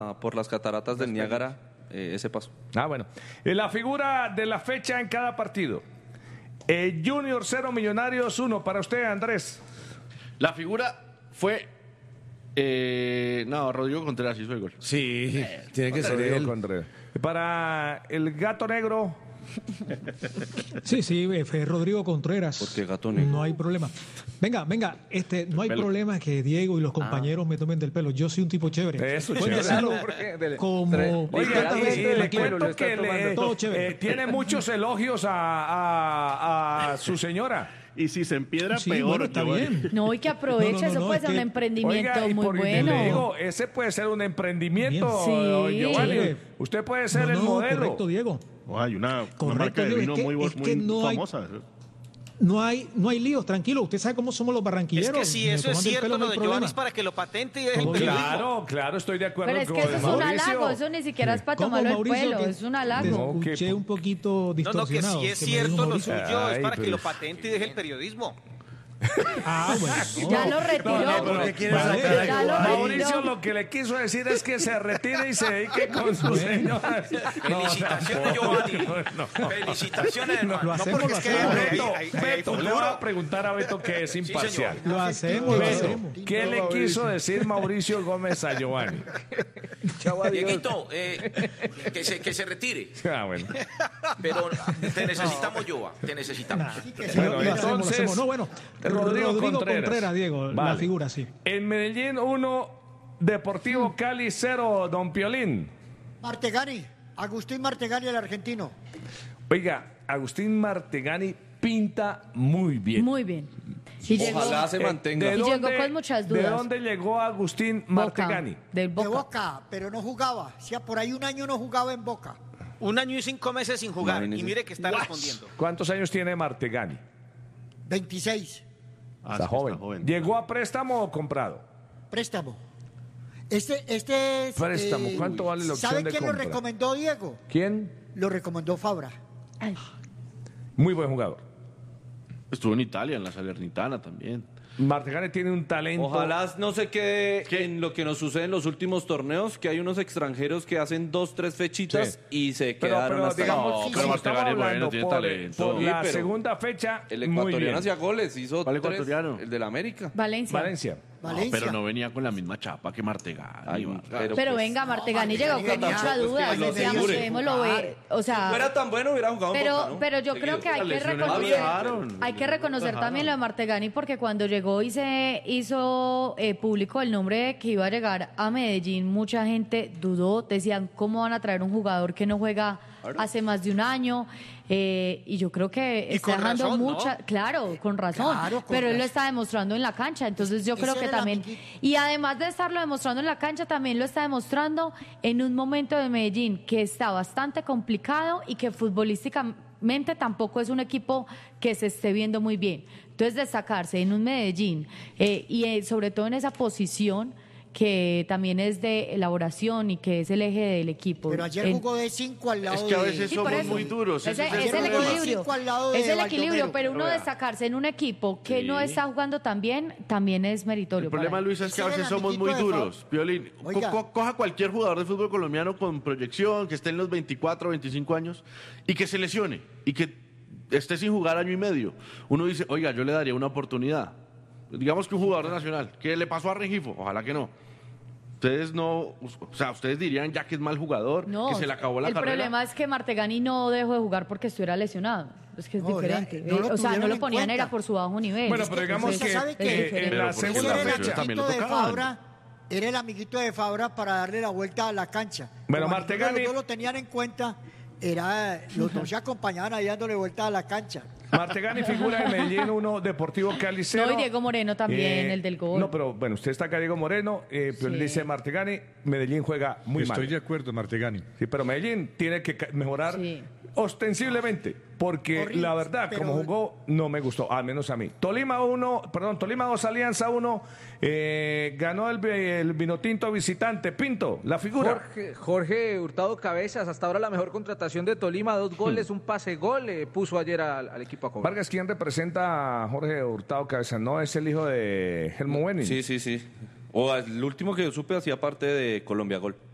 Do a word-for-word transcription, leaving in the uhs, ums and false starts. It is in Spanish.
por las cataratas del Niágara eh, ese paso. Ah, bueno. Eh, La figura de la fecha en cada partido. Eh, Junior cero, Millonarios uno. Para usted, Andrés. La figura fue... Eh, no, Rodrigo Contreras hizo el gol. Sí, eh, tiene que ser él. Contreras. Para el Gato Negro. Sí, sí, fue Rodrigo Contreras. Porque Gato Negro. No hay problema. Venga, venga, este, no hay Pelo. problema que Diego y los compañeros ah. me tomen del pelo. Yo soy un tipo chévere. Eso, Pueden chévere. decirlo como... Oiga, y, y le cuento que le, todo chévere. eh, tiene muchos elogios a, a, a su señora. Y si se empiedra, sí, peor. Bueno, está bien. No, y que aproveche, no, no, no, eso no, puede es ser que... un emprendimiento Oiga, y muy por, bueno. Le digo, ese puede ser un emprendimiento, Sí. Giovanni. Sí. Usted puede ser no, el no, modelo. Correcto, Diego. Oh, hay una, Correcto, una marca de Diego, vino es que- muy, es muy que no hay- famosa. No hay, no hay líos, tranquilo. Usted sabe cómo somos los barranquilleros. Es que si Me eso es toman del cierto, pelo, no lo hay de Giovanni problema. es para que lo patente y deje el Todo bien. periodismo. Claro, claro, estoy de acuerdo Pero es con que eso es un Mauricio. halago, eso ni siquiera es para ¿Cómo, tomarlo el Mauricio, pelo, que es un te halago. escuché un poquito No, no, que distorsionado. si es que me dijo cierto, lo Mauricio. suyo es Ay, para que pero- lo patente y deje el periodismo. Ah, bueno. no. Ya lo retiró. No, no, pero ¿qué quiere Vale. sacar a Ya lo Giovanni? Mauricio retiró. lo que le quiso decir es que se retire y se dedique con su señora. Felicitaciones, Giovanni. Felicitaciones, hermano. Lo No, hacemos, porque lo es que hacemos. hay- Beto, hay- hay Beto, le futuro. voy a preguntar a Beto que es imparcial. señor. Lo hacemos, lo Beto, hacemos. ¿qué le quiso decir Mauricio Gómez a Giovanni? Dieguito, eh, que, se, que se retire. Ah, bueno. Pero te necesitamos, Giova. Te necesitamos. Bueno, Lo hacemos, lo entonces, hacemos. No, bueno, Rodrigo Contreras. Diego, la Vale. figura, sí. En Medellín uno, Deportivo Cali cero, don Piolín. Martegani, Agustín Martegani, el argentino. Oiga, Agustín Martegani pinta muy bien. Muy bien. Y llegó, Ojalá se Eh, mantenga. ¿de Y llegó dónde- con muchas ¿De dudas. dónde llegó Agustín Boca, Martegani? del De Boca. Boca, pero no jugaba. O sea, por ahí un año no jugaba en Boca. Un año y cinco meses sin jugar. Imagínese. Y mire que está respondiendo. ¿Cuántos años tiene Martegani? veintiséis, Ah, Está sí, joven. ¿Llegó a préstamo o comprado? préstamo. Este, este es, Préstamo, ¿cuánto vale la opción ¿sabe de quién compra? lo recomendó, Diego? ¿Quién? Lo recomendó Fabra. Ay, Muy buen jugador. Estuvo en Italia, en la Salernitana también. Martegani tiene un talento. Ojalá no se quede en lo que nos sucede en los últimos torneos, que hay unos extranjeros que hacen dos, tres fechitas Sí. y se Pero, quedaron pero hasta digamos, No, si pero estamos Martegani es bueno, hablando tiene por, talento. por Sí, la pero segunda fecha, el muy bien. ecuatoriano hacía goles, hizo ¿Cuál tres, ecuatoriano? el del América. Valencia. Valencia. Valencia. No, pero no venía con la misma chapa que Martegani. Ay, Vargas. pero- Pero pues, venga, Martegani no, llegó Martegani con venía- mucha pues, duda, que lo decíamos, asegure. debémoslo ver, o Si sea, fuera tan bueno, hubiera jugado en pero, Boca, ¿no? pero yo Seguido. creo que hay que Las lesiones reconocer, dejaron. hay que reconocer también lo de Martegani porque cuando llegó y se hizo eh, público el nombre de que iba a llegar a Medellín, mucha gente dudó, decían cómo van a traer un jugador que no juega hace más de un año, eh, y yo creo que Y está con dejando razón, ¿no? mucha, claro, con razón, Claro, con pero él lo razón. está demostrando en la cancha, entonces yo Ese creo que era el también, amiguito. y además de estarlo demostrando en la cancha, también lo está demostrando en un momento de Medellín que está bastante complicado y que futbolísticamente tampoco es un equipo que se esté viendo muy bien. Entonces, destacarse en un Medellín eh, y eh, sobre todo en esa posición que también es de elaboración y que es el eje del equipo. Pero ayer En- jugó de cinco al lado Es que a de... veces Sí, por somos eso. muy duros. Ese- ese es, es el el problema. equilibrio. Cinco al lado de Es el Baldomero. equilibrio, pero uno Vea. destacarse en un equipo que Sí. no está jugando tan bien también es meritorio. El problema, para él. Luisa, es que a Ese era veces el somos muy amiguito de duros. Piolín, co- Oiga. co- coja cualquier jugador de fútbol colombiano con proyección, que esté en los veinticuatro, veinticinco años, y que se lesione, y que esté sin jugar año y medio. Uno dice, oiga, yo le daría una oportunidad. Digamos que un jugador de Nacional, ¿qué le pasó a Rengifo? Ojalá que no. Ustedes no, o sea, ustedes dirían ya que es mal jugador, No, que se le acabó la el carrera. problema es que Martegani no dejó de jugar porque estuviera lesionado. Es que es No, diferente. era- no lo Eh, o sea, no tuvieron lo en ponían cuenta. era por su bajo nivel. Bueno, Es pero que, digamos pues, que usted sabe es que- eh, diferente. en la Pero porque Ese segunda era el lesiones fecha. también amiguito lo de tocaban. Fabra, era el amiguito de Fabra para darle la vuelta a la cancha. Bueno, Como Martegani- ninguno de los dos lo tenían en cuenta, era, los dos se acompañaban ahí dándole vuelta a la cancha. Martegani figura en Medellín uno, Deportivo Cali cero. No, y Diego Moreno también, el del gol. No, pero bueno, usted está acá, Diego Moreno, eh, pero Sí. dice Martegani, Medellín juega muy Estoy mal. de acuerdo, Martegani. Sí, pero Medellín tiene que ca- mejorar Sí. ostensiblemente, porque Horrible, la verdad, pero- como jugó, no me gustó, al menos a mí. Tolima uno, perdón, Tolima dos, Alianza uno, eh, ganó el, el Vinotinto visitante. Pinto, la figura. Jorge, Jorge Hurtado Cabezas, hasta ahora la mejor contratación de Tolima, dos goles, un pase gol, eh, puso ayer al, al equipo a cobrar. Vargas, ¿quién representa a Jorge Hurtado Cabeza? ¿No es el hijo de Helmo Wenning? Sí, sí, sí. O el último que yo supe hacía parte de Colombia Gol.